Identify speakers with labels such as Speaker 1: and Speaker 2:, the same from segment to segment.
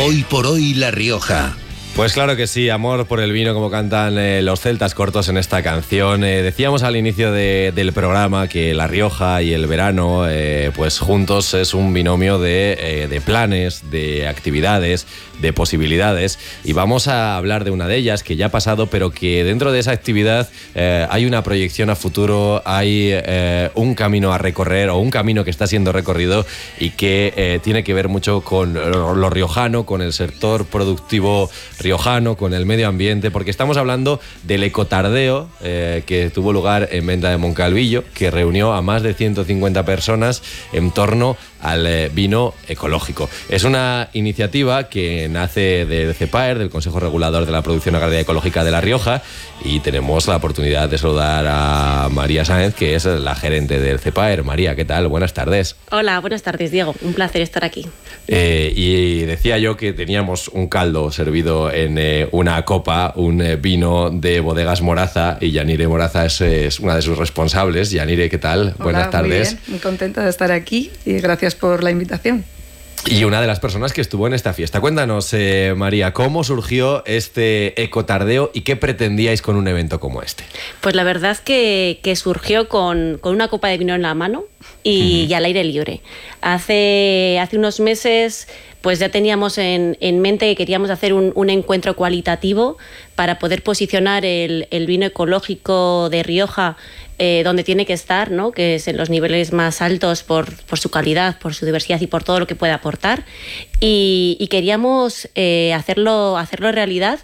Speaker 1: Hoy por hoy La Rioja.
Speaker 2: Pues claro que sí, amor por el vino, como cantan los celtas cortos en esta canción. Decíamos al inicio del programa que La Rioja y el verano, pues juntos es un binomio de planes, de actividades, de posibilidades. Y vamos a hablar de una de ellas que ya ha pasado, pero que dentro de esa actividad hay una proyección a futuro, hay un camino a recorrer o un camino que está siendo recorrido y que tiene que ver mucho con lo riojano, con el sector productivo riojano, con el medio ambiente, porque estamos hablando del ecotardeo que tuvo lugar en Venta de Moncalvillo, que reunió a más de 150 personas en torno al vino ecológico. Es una iniciativa que nace del CEPAER, del Consejo Regulador de la Producción Agraria Ecológica de La Rioja, y tenemos la oportunidad de saludar a María Sáenz, que es la gerente del CEPAER. María, ¿qué tal? Buenas tardes.
Speaker 3: Hola, buenas tardes, Diego. Un placer estar aquí.
Speaker 2: Y decía yo que teníamos un caldo servido en una copa, un vino de Bodegas Moraza, y Yanire Moraza es una de sus responsables. Yanire, ¿qué tal?
Speaker 4: Hola,
Speaker 2: buenas tardes.
Speaker 4: Muy bien, muy contenta de estar aquí y gracias por la invitación.
Speaker 2: Y una de las personas que estuvo en esta fiesta. Cuéntanos, María, ¿cómo surgió este ecotardeo y qué pretendíais con un evento como este?
Speaker 3: Pues la verdad es que surgió con una copa de vino en la mano y al aire libre. Hace unos meses pues ya teníamos en mente que queríamos hacer un encuentro cualitativo para poder posicionar el vino ecológico de Rioja donde tiene que estar, ¿no? Que es en los niveles más altos por su calidad, por su diversidad y por todo lo que puede aportar. Y queríamos hacerlo realidad.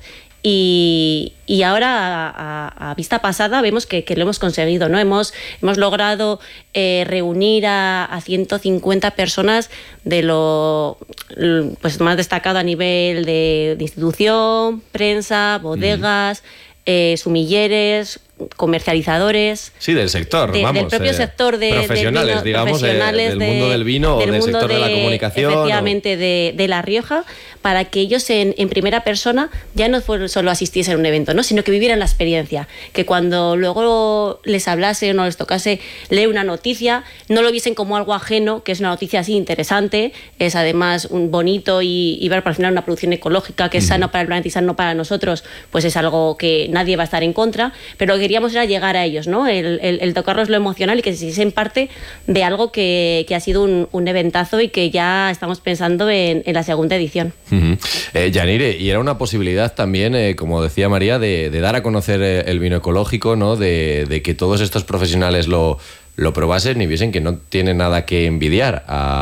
Speaker 3: Y ahora, a vista pasada, vemos que lo hemos conseguido, ¿no? Hemos logrado reunir a 150 personas de lo pues más destacado a nivel de institución, prensa, bodegas, sumilleres, comercializadores.
Speaker 2: Sí, del sector, vamos.
Speaker 3: Del propio sector de
Speaker 2: profesionales,
Speaker 3: vino,
Speaker 2: digamos,
Speaker 3: profesionales
Speaker 2: del mundo del vino o del sector de la comunicación.
Speaker 3: Efectivamente, de La Rioja, para que ellos en primera persona ya no solo asistiesen a un evento, ¿no? Sino que vivieran la experiencia. Que cuando luego les hablase o no les tocase leer una noticia, no lo viesen como algo ajeno, que es una noticia así interesante, es además un bonito y ver al final una producción ecológica que es sana para el planeta y sano para nosotros, pues es algo que nadie va a estar en contra, pero lo que queríamos era llegar a ellos, ¿no? El tocarlos lo emocional y que se sintiesen parte de algo que ha sido un eventazo y que ya estamos pensando en la segunda edición.
Speaker 2: Yanire, y era una posibilidad también, como decía María, de dar a conocer el vino ecológico, ¿no? De que todos estos profesionales lo probasen y viesen que no tiene nada que envidiar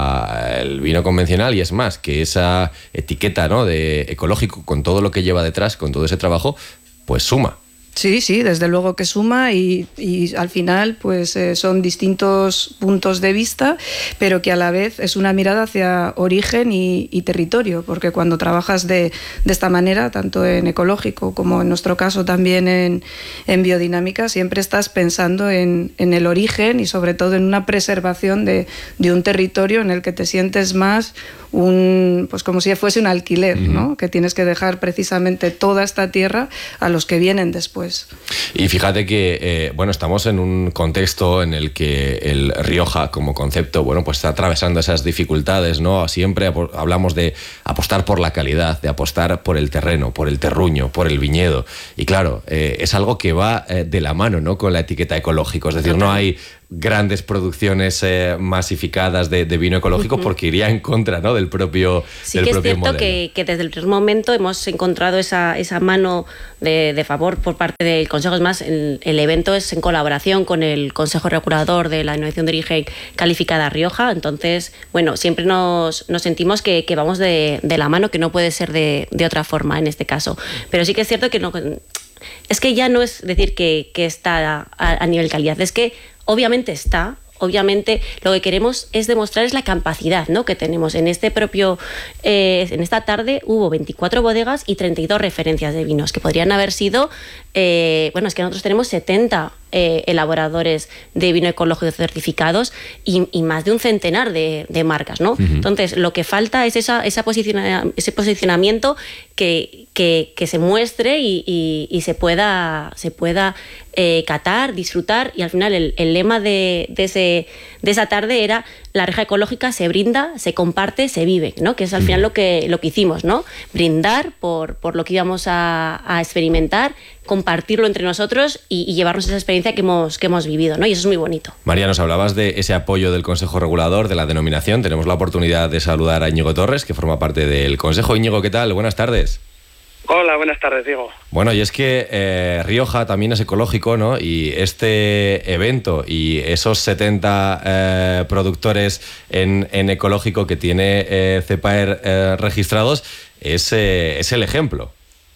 Speaker 2: al vino convencional, y es más, que esa etiqueta, ¿no? De ecológico, con todo lo que lleva detrás, con todo ese trabajo, pues suma.
Speaker 4: Sí, desde luego que suma y al final pues son distintos puntos de vista, pero que a la vez es una mirada hacia origen y territorio, porque cuando trabajas de esta manera, tanto en ecológico como en nuestro caso también en biodinámica, siempre estás pensando en el origen y sobre todo en una preservación de un territorio en el que te sientes más pues como si fuese un alquiler, ¿no? Que tienes que dejar precisamente toda esta tierra a los que vienen después.
Speaker 2: Y fíjate que estamos en un contexto en el que el Rioja como concepto, pues está atravesando esas dificultades, ¿no? Siempre hablamos de apostar por la calidad, de apostar por el terreno, por el terruño, por el viñedo. Y claro, es algo que va de la mano, ¿no? Con la etiqueta ecológico. Es decir, no hay grandes producciones masificadas de vino ecológico porque iría en contra, ¿no? del propio
Speaker 3: Sí, que es cierto que desde el primer momento hemos encontrado esa mano de favor por parte del Consejo. Es más, el evento es en colaboración con el Consejo Regulador de la Denominación de Origen Calificada Rioja. Entonces, siempre nos sentimos que vamos de la mano, que no puede ser de otra forma en este caso. Pero sí que es cierto que no, es que ya no es decir que está a nivel calidad, es que obviamente está. Obviamente lo que queremos es demostrar es la capacidad, ¿no? que tenemos. En esta tarde hubo 24 bodegas y 32 referencias de vinos, que podrían haber sido, es que nosotros tenemos 70 elaboradores de vino ecológico certificados y más de un centenar de marcas, ¿no? Entonces, lo que falta es ese posicionamiento que se muestre y se pueda catar, disfrutar, y al final el lema de esa tarde era: la Rioja ecológica se brinda, se comparte, se vive, ¿no? Que es al final lo que hicimos, ¿no? Brindar por lo que íbamos a experimentar, compartirlo entre nosotros y llevarnos esa experiencia que hemos vivido, ¿no? Y eso es muy bonito.
Speaker 2: María, nos hablabas de ese apoyo del Consejo Regulador de la denominación. Tenemos la oportunidad de saludar a Íñigo Torres, que forma parte del Consejo. Íñigo, ¿qué tal? Buenas tardes.
Speaker 5: Hola, buenas tardes, Diego.
Speaker 2: Bueno, y es que Rioja también es ecológico, ¿no? Y este evento y esos 70 productores en ecológico que tiene CEPAER registrados es el ejemplo.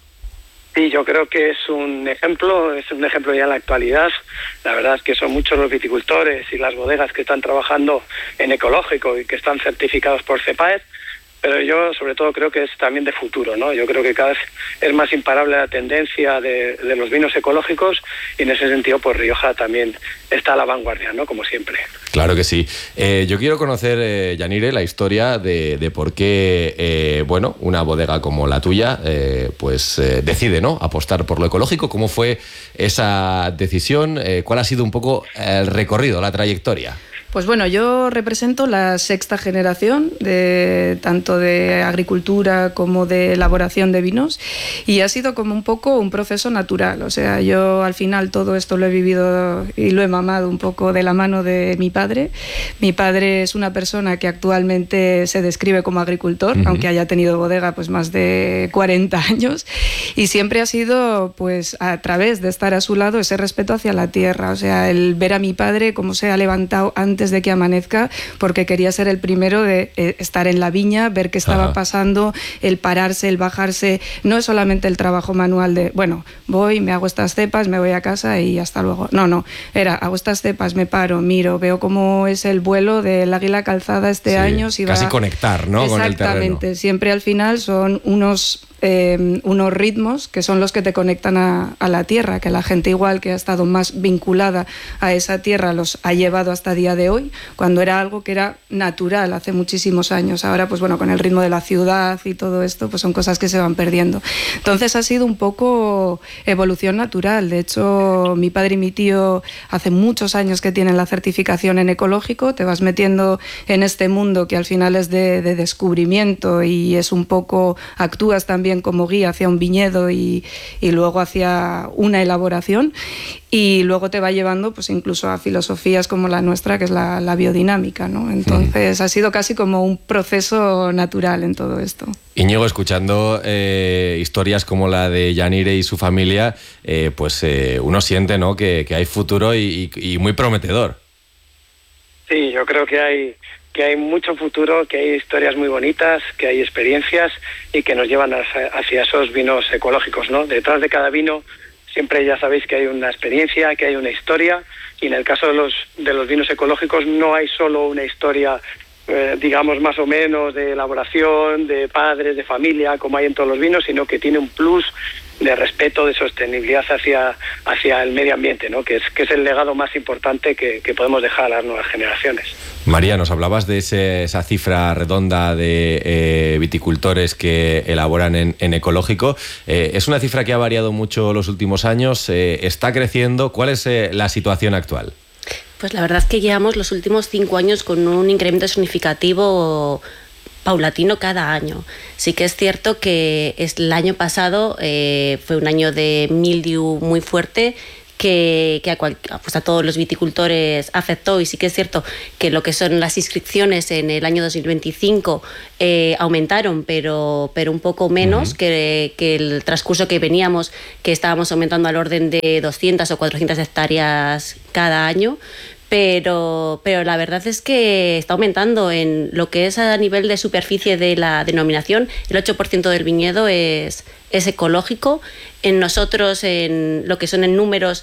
Speaker 5: Sí, yo creo que es un ejemplo ya en la actualidad. La verdad es que son muchos los viticultores y las bodegas que están trabajando en ecológico y que están certificados por CEPAER. Pero yo sobre todo creo que es también de futuro, ¿no? Yo creo que cada vez es más imparable la tendencia de los vinos ecológicos, y en ese sentido pues Rioja también está a la vanguardia, ¿no? Como siempre.
Speaker 2: Claro que sí. Yo quiero conocer, Yanire, la historia de por qué una bodega como la tuya decide, ¿no?, apostar por lo ecológico. ¿Cómo fue esa decisión? ¿Cuál ha sido un poco el recorrido, la trayectoria?
Speaker 4: Pues bueno, yo represento la sexta generación tanto de agricultura como de elaboración de vinos, y ha sido como un poco un proceso natural. O sea, yo al final todo esto lo he vivido y lo he mamado un poco de la mano de mi padre. Mi padre es una persona que actualmente se describe como agricultor, aunque haya tenido bodega pues más de 40 años, y siempre ha sido pues a través de estar a su lado ese respeto hacia la tierra. O sea, el ver a mi padre cómo se ha levantado antes de que amanezca, porque quería ser el primero de estar en la viña, ver qué estaba pasando, el pararse, el bajarse. No es solamente el trabajo manual de, bueno, voy, me hago estas cepas, me voy a casa y hasta luego. No, era, hago estas cepas, me paro, miro, veo cómo es el vuelo del águila calzada este año. Si
Speaker 2: casi
Speaker 4: va...
Speaker 2: conectar, ¿no?, con el terreno.
Speaker 4: Exactamente, siempre al final son unos ritmos que son los que te conectan a la tierra, que la gente igual que ha estado más vinculada a esa tierra los ha llevado hasta día de hoy, cuando era algo que era natural hace muchísimos años. Ahora pues bueno, con el ritmo de la ciudad y todo esto pues son cosas que se van perdiendo. Entonces ha sido un poco evolución natural. De hecho, mi padre y mi tío hace muchos años que tienen la certificación en ecológico. Te vas metiendo en este mundo que al final es de descubrimiento, y es un poco, actúas también como guía hacia un viñedo y luego hacia una elaboración, y luego te va llevando pues incluso a filosofías como la nuestra, que es la biodinámica, ¿no? Entonces ha sido casi como un proceso natural en todo esto.
Speaker 2: Íñigo, escuchando historias como la de Yanire y su familia, uno siente, ¿no?, que hay futuro y muy prometedor.
Speaker 5: Sí, yo creo que hay mucho futuro, que hay historias muy bonitas, que hay experiencias y que nos llevan hacia esos vinos ecológicos, ¿no? Detrás de cada vino siempre ya sabéis que hay una experiencia, que hay una historia, y en el caso de los vinos ecológicos no hay solo una historia, digamos, más o menos de elaboración, de padres, de familia, como hay en todos los vinos, sino que tiene un plus de respeto, de sostenibilidad hacia el medio ambiente, ¿no? Que es el legado más importante que podemos dejar a las nuevas generaciones.
Speaker 2: María, nos hablabas de esa cifra redonda de viticultores que elaboran en ecológico. Es una cifra que ha variado mucho los últimos años, está creciendo. ¿Cuál es la situación actual?
Speaker 3: Pues la verdad es que llevamos los últimos 5 años con un incremento significativo paulatino cada año. Sí que es cierto que el año pasado fue un año de mildiu muy fuerte, que a todos los viticultores afectó, y sí que es cierto que lo que son las inscripciones en el año 2025 aumentaron, pero un poco menos que el transcurso que veníamos, que estábamos aumentando al orden de 200 o 400 hectáreas cada año. Pero la verdad es que está aumentando en lo que es a nivel de superficie de la denominación. El 8% del viñedo es ecológico. En nosotros, en lo que son en números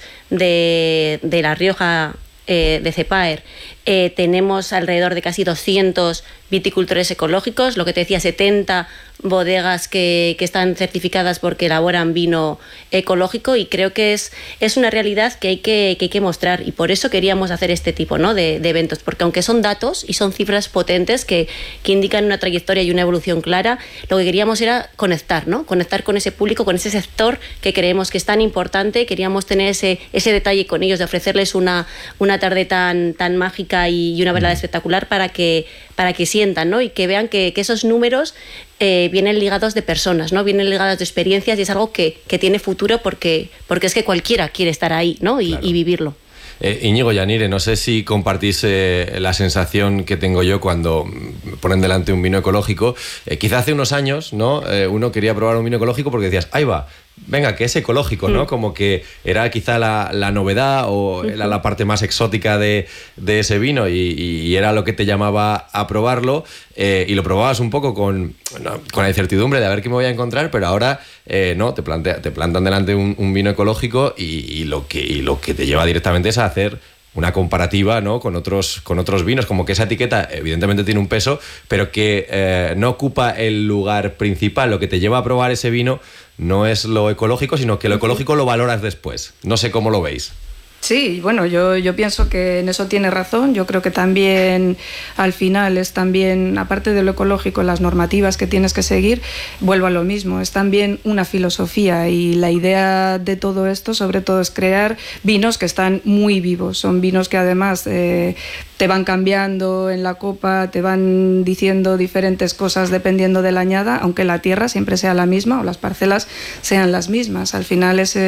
Speaker 3: de La Rioja, de CEPAER, tenemos alrededor de casi 200 viticultores ecológicos, lo que te decía, 70 bodegas que están certificadas porque elaboran vino ecológico, y creo que es una realidad que hay que mostrar, y por eso queríamos hacer este tipo, ¿no?, de eventos, porque aunque son datos y son cifras potentes que indican una trayectoria y una evolución clara, lo que queríamos era conectar, ¿no?, conectar con ese público, con ese sector que creemos que es tan importante. Queríamos tener ese detalle con ellos, de ofrecerles una tarde tan mágica y una velada espectacular para que sientan, ¿no?, y que vean que esos números vienen ligados de personas, ¿no?, vienen ligados de experiencias, y es algo que tiene futuro, porque es que cualquiera quiere estar ahí, ¿no?, y vivirlo.
Speaker 2: Íñigo, Yanire, no sé si compartís la sensación que tengo yo cuando ponen delante un vino ecológico. Quizá hace unos años, ¿no?, uno quería probar un vino ecológico porque decías, ahí va, venga, que es ecológico, ¿no? Como que era quizá la novedad, o era la parte más exótica de ese vino, y era lo que te llamaba a probarlo, y lo probabas un poco con la incertidumbre de a ver qué me voy a encontrar, pero ahora no, te plantan delante un vino ecológico, y lo que te lleva directamente es a hacer una comparativa, ¿no?, con otros vinos, como que esa etiqueta evidentemente tiene un peso, pero que no ocupa el lugar principal. Lo que te lleva a probar ese vino no es lo ecológico, sino que lo ecológico lo valoras después. No sé cómo lo veis.
Speaker 4: Sí, bueno, yo pienso que en eso tiene razón. Yo creo que también al final es también, aparte de lo ecológico, las normativas que tienes que seguir, vuelvo a lo mismo, es también una filosofía, y la idea de todo esto sobre todo es crear vinos que están muy vivos. Son vinos que además te van cambiando en la copa, te van diciendo diferentes cosas dependiendo de la añada, aunque la tierra siempre sea la misma o las parcelas sean las mismas. Al final es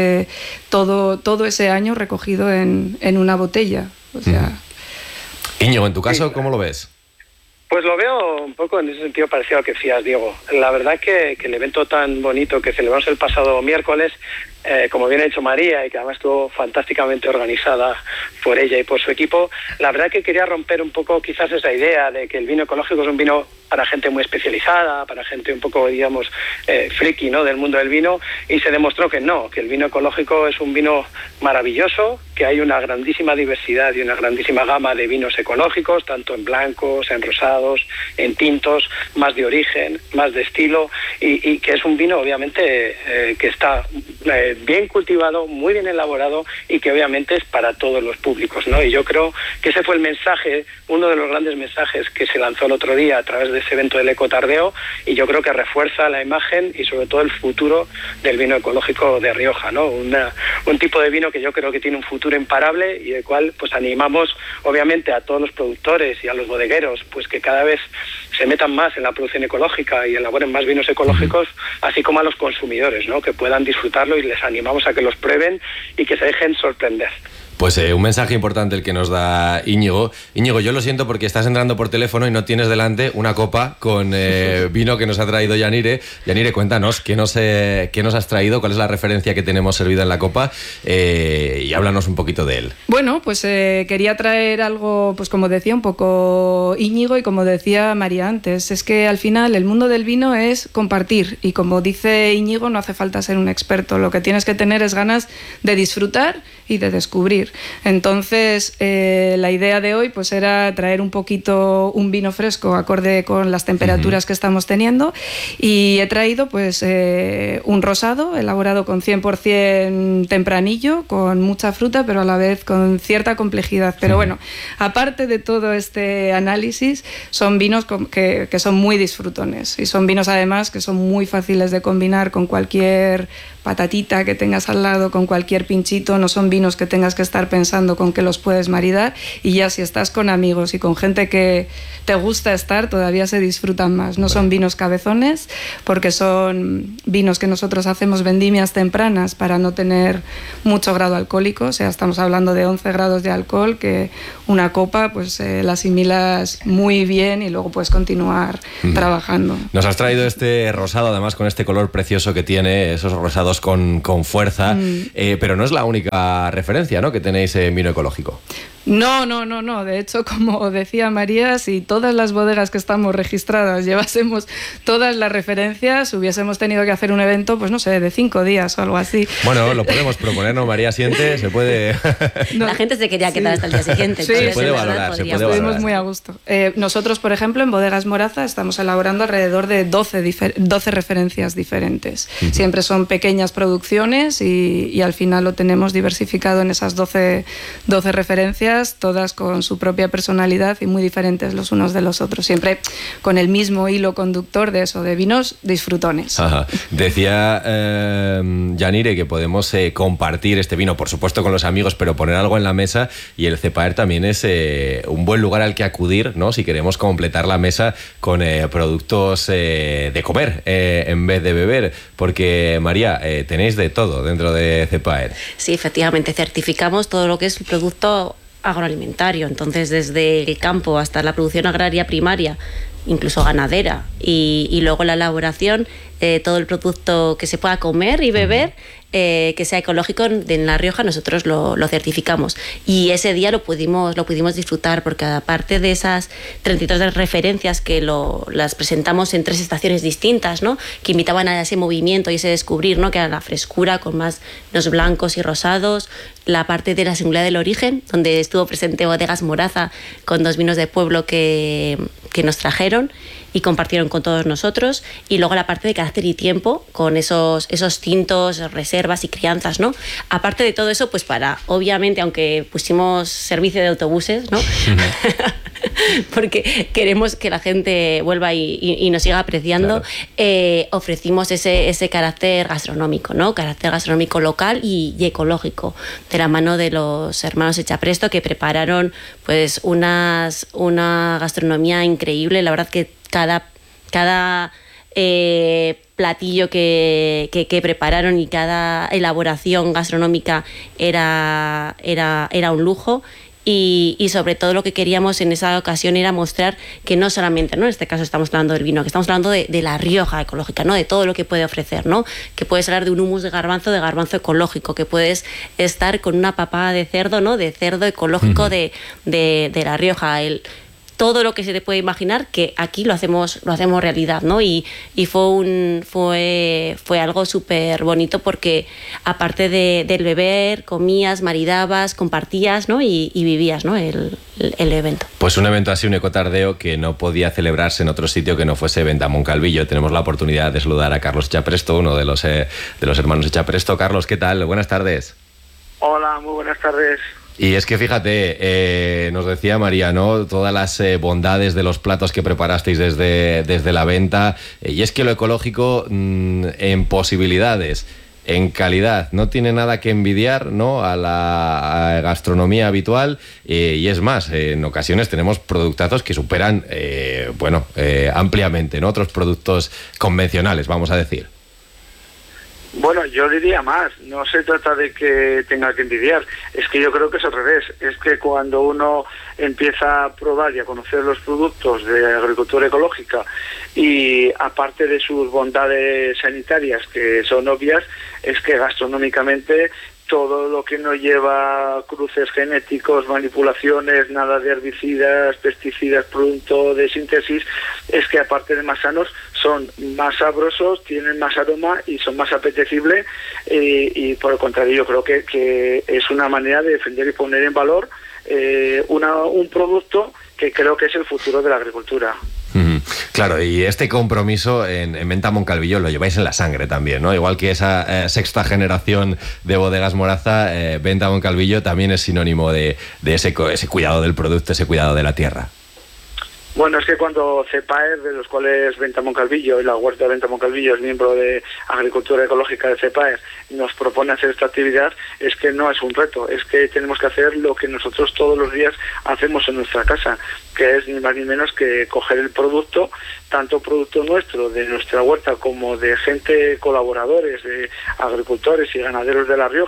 Speaker 4: todo ese año recogido en una botella. O sea...
Speaker 2: Íñigo, en tu caso, ¿cómo lo ves?
Speaker 5: Pues lo veo un poco en ese sentido parecido a lo que decías, Diego. La verdad que el evento tan bonito que celebramos el pasado miércoles, como bien ha dicho María, y que además estuvo fantásticamente organizada por ella y por su equipo, la verdad que quería romper un poco quizás esa idea de que el vino ecológico es un vino para gente muy especializada, para gente un poco, digamos, friki, ¿no?, del mundo del vino, y se demostró que no, que el vino ecológico es un vino maravilloso, que hay una grandísima diversidad y una grandísima gama de vinos ecológicos, tanto en blancos, en rosados, en tintos, más de origen, más de estilo, y que es un vino obviamente que está bien cultivado, muy bien elaborado, y que obviamente es para todos los públicos, ¿no? Y yo creo que ese fue el mensaje, uno de los grandes mensajes que se lanzó el otro día a través de ese evento del Ecotardeo, y yo creo que refuerza la imagen y sobre todo el futuro del vino ecológico de Rioja, ¿no? Un tipo de vino que yo creo que tiene un futuro imparable, y del cual pues animamos obviamente a todos los productores y a los bodegueros pues que cada vez se metan más en la producción ecológica y elaboren más vinos ecológicos, así como a los consumidores, ¿no?, que puedan disfrutarlo, y les animamos a que los prueben y que se dejen sorprender.
Speaker 2: Pues un mensaje importante el que nos da Íñigo. Íñigo, yo lo siento porque estás entrando por teléfono y no tienes delante una copa con vino que nos ha traído Yanire. Yanire, cuéntanos, ¿qué nos has traído? ¿Cuál es la referencia que tenemos servida en la copa? Y háblanos un poquito de él.
Speaker 4: Bueno, pues quería traer algo, pues como decía un poco Íñigo y como decía María antes, es que al final el mundo del vino es compartir, y como dice Íñigo, no hace falta ser un experto, lo que tienes que tener es ganas de disfrutar y de descubrir. Entonces, la idea de hoy pues era traer un poquito un vino fresco acorde con las temperaturas que estamos teniendo, y he traído pues un rosado elaborado con 100% tempranillo, con mucha fruta, pero a la vez con cierta complejidad. Pero bueno, aparte de todo este análisis, son vinos que son muy disfrutones, y son vinos además que son muy fáciles de combinar con cualquier patatita que tengas al lado, con cualquier pinchito. No son vinos que tengas que estar pensando con qué los puedes maridar, y ya si estás con amigos y con gente que te gusta estar, todavía se disfrutan más. No son vinos cabezones, porque son vinos que nosotros hacemos vendimias tempranas para no tener mucho grado alcohólico, o sea, estamos hablando de 11 grados de alcohol, que una copa pues la asimilas muy bien y luego puedes continuar trabajando.
Speaker 2: Nos has traído este rosado, además con este color precioso que tiene, esos rosados con fuerza, pero no es la única referencia, ¿no?, que tenéis en vino ecológico.
Speaker 4: No. De hecho, como decía María, si todas las bodegas que estamos registradas llevásemos todas las referencias, hubiésemos tenido que hacer un evento, pues no sé, de 5 días o algo así.
Speaker 2: Bueno, lo podemos proponer, ¿no? María siente, se puede...
Speaker 3: La gente se quería quedar hasta el día siguiente.
Speaker 4: Sí,
Speaker 2: se puede valorar,
Speaker 4: Estuvimos muy a gusto. Nosotros, por ejemplo, en Bodegas Moraza estamos elaborando alrededor de 12 referencias diferentes. Siempre son pequeñas producciones y al final lo tenemos diversificado en esas 12 referencias, todas con su propia personalidad y muy diferentes los unos de los otros. Siempre con el mismo hilo conductor de eso, de vinos disfrutones.
Speaker 2: Ajá. Decía Yanire que podemos compartir este vino, por supuesto con los amigos, pero poner algo en la mesa, y el Cepaer también es un buen lugar al que acudir, ¿no? Si queremos completar la mesa con productos de comer en vez de beber, porque María, tenéis de todo dentro de Cepaer.
Speaker 3: Sí, efectivamente, certificamos todo lo que es el producto agroalimentario, entonces desde el campo hasta la producción agraria primaria, incluso ganadera, y luego la elaboración, todo el producto que se pueda comer y beber, que sea ecológico en La Rioja, nosotros lo certificamos. Y ese día lo pudimos disfrutar, porque aparte de esas 32 referencias que las presentamos en 3 estaciones distintas, ¿no? Que invitaban a ese movimiento y ese descubrir, ¿no? Que era la frescura con más los blancos y rosados, la parte de la singularidad del origen, donde estuvo presente Bodegas Moraza con 2 vinos de pueblo que nos trajeron y compartieron con todos nosotros, y luego la parte de carácter y tiempo con esos tintos, reservas y crianzas, ¿no? Aparte de todo eso, pues obviamente, aunque pusimos servicio de autobuses, ¿no? Porque queremos que la gente vuelva y nos siga apreciando, claro. Ofrecimos ese carácter gastronómico, ¿no? Carácter gastronómico local y ecológico, de la mano de los hermanos Echapresto, que prepararon pues una gastronomía increíble. La verdad que cada platillo que prepararon y cada elaboración gastronómica era un lujo. Y sobre todo lo que queríamos en esa ocasión era mostrar que no solamente, ¿no? En este caso estamos hablando del vino, que estamos hablando de La Rioja ecológica, ¿no? De todo lo que puede ofrecer, ¿no? Que puedes hablar de un hummus de garbanzo ecológico, que puedes estar con una papada de cerdo, ¿no? De cerdo ecológico de La Rioja, todo lo que se te puede imaginar, que aquí lo hacemos realidad, ¿no? Y fue algo súper bonito, porque aparte del beber, comías, maridabas, compartías, ¿no? Y vivías, ¿no? El evento.
Speaker 2: Pues un evento así, un ecotardeo que no podía celebrarse en otro sitio que no fuese Venta Moncalvillo. Tenemos la oportunidad de saludar a Carlos Echapresto, uno de los hermanos Echapresto. Carlos, ¿qué tal? Buenas tardes.
Speaker 5: Hola, muy buenas tardes.
Speaker 2: Y es que fíjate, nos decía María, ¿no? Todas las bondades de los platos que preparasteis desde la venta, y es que lo ecológico en posibilidades, en calidad, no tiene nada que envidiar, ¿no? a la gastronomía habitual, y es más, en ocasiones tenemos productazos que superan ampliamente, ¿no? Otros productos convencionales, vamos a decir.
Speaker 5: Bueno, yo diría más, no se trata de que tenga que envidiar, es que yo creo que es al revés, es que cuando uno empieza a probar y a conocer los productos de agricultura ecológica, y aparte de sus bondades sanitarias que son obvias, es que gastronómicamente todo lo que no lleva cruces genéticos, manipulaciones, nada de herbicidas, pesticidas, producto de síntesis, es que aparte de más sanos, son más sabrosos, tienen más aroma y son más apetecibles, y por el contrario yo creo que es una manera de defender y poner en valor un producto que creo que es el futuro de la agricultura.
Speaker 2: Claro, y este compromiso en Venta Moncalvillo lo lleváis en la sangre también, ¿no? Igual que esa sexta generación de Bodegas Moraza, Venta Moncalvillo también es sinónimo de ese cuidado del producto, ese cuidado de la tierra.
Speaker 5: Bueno, es que cuando Cepaer, de los cuales Venta Moncalvillo y la huerta de Venta Moncalvillo es miembro de Agricultura Ecológica de Cepaer, nos propone hacer esta actividad, es que no es un reto, es que tenemos que hacer lo que nosotros todos los días hacemos en nuestra casa, que es ni más ni menos que coger el producto, tanto producto nuestro, de nuestra huerta, como de gente, colaboradores, de agricultores y ganaderos de La Rioja,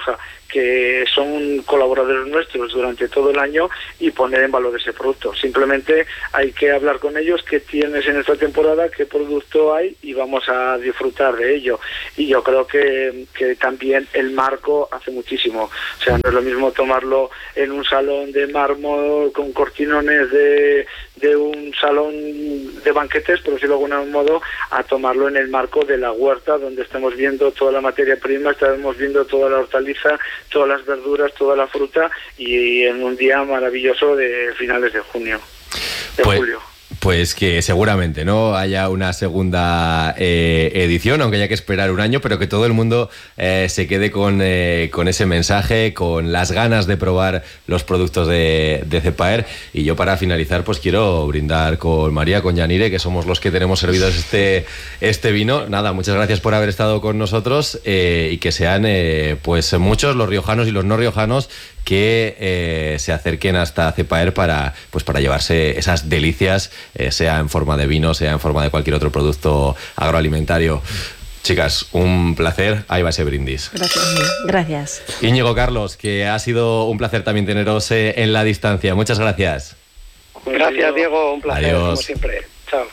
Speaker 5: que son colaboradores nuestros durante todo el año y poner en valor ese producto. Simplemente hay que hablar con ellos qué tienes en esta temporada, qué producto hay y vamos a disfrutar de ello. Y yo creo que también el marco hace muchísimo. O sea, no es lo mismo tomarlo en un salón de mármol con cortinones de un salón de banquetes, por decirlo de algún modo, a tomarlo en el marco de la huerta, donde estamos viendo toda la materia prima, estamos viendo toda la hortaliza, todas las verduras, toda la fruta, y en un día maravilloso de finales de junio, julio.
Speaker 2: Pues que seguramente no haya una segunda edición, aunque haya que esperar un año, pero que todo el mundo se quede con ese mensaje, con las ganas de probar los productos de Cepaer. Y yo, para finalizar, pues quiero brindar con María, con Yanire, que somos los que tenemos servidos este vino. Nada, muchas gracias por haber estado con nosotros, y que sean pues muchos los riojanos y los no riojanos que se acerquen hasta Cepaer para llevarse esas delicias, sea en forma de vino, sea en forma de cualquier otro producto agroalimentario. Chicas, un placer. Ahí va ese brindis.
Speaker 3: Gracias.
Speaker 2: Íñigo, Carlos, que ha sido un placer también teneros en la distancia. Muchas gracias.
Speaker 5: Gracias, Diego. Un placer,
Speaker 2: Adiós.
Speaker 5: como siempre. Chao.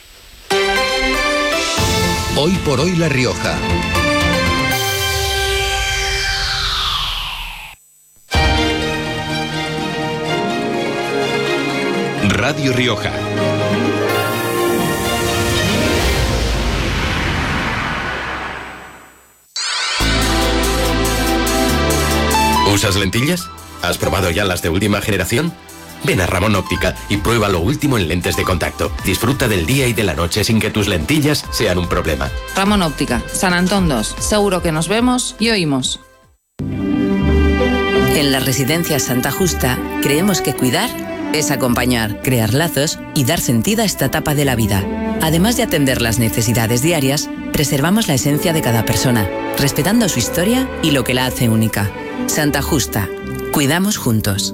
Speaker 1: Hoy por hoy La Rioja. Radio Rioja.
Speaker 6: ¿Usas lentillas? ¿Has probado ya las de última generación? Ven a Ramón Óptica y prueba lo último en lentes de contacto. Disfruta del día y de la noche sin que tus lentillas sean un problema.
Speaker 7: Ramón Óptica, San Antón 2. Seguro que nos vemos y oímos.
Speaker 8: En la Residencia Santa Justa creemos que cuidar es acompañar, crear lazos y dar sentido a esta etapa de la vida. Además de atender las necesidades diarias, preservamos la esencia de cada persona, respetando su historia y lo que la hace única. Santa Justa. Cuidamos juntos.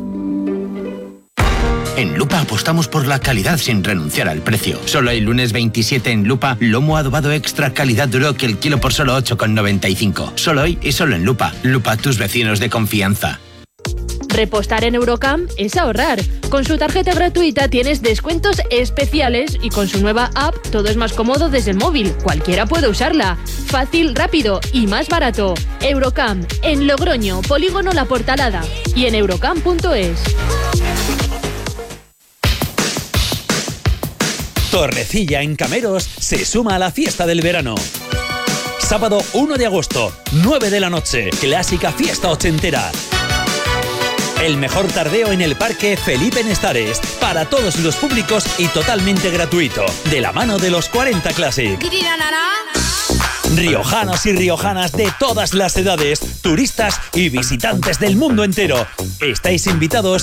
Speaker 9: En Lupa apostamos por la calidad sin renunciar al precio. Solo el lunes 27 en Lupa, lomo adobado extra calidad Duroc, el kilo por solo 8,95. Solo hoy y solo en Lupa. Lupa, tus vecinos de confianza.
Speaker 10: Repostar en Eurocamp es ahorrar. Con su tarjeta gratuita tienes descuentos especiales y con su nueva app todo es más cómodo desde el móvil. Cualquiera puede usarla. Fácil, rápido y más barato. Eurocamp, en Logroño, Polígono La Portalada y en eurocamp.es.
Speaker 11: Torrecilla en Cameros se suma a la fiesta del verano. Sábado 1 de agosto, 9 de la noche, clásica fiesta ochentera. El mejor tardeo en el Parque Felipe Nestares, para todos los públicos y totalmente gratuito, de la mano de los 40 Classic. Riojanos y riojanas de todas las edades, turistas y visitantes del mundo entero. Estáis invitados